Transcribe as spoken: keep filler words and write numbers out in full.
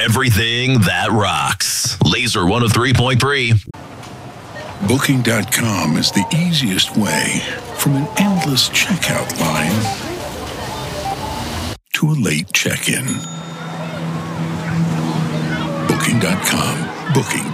everything that rocks. Laser one oh three point three. Booking dot com is the easiest way from an endless checkout line to a late check-in. Booking dot com. Booking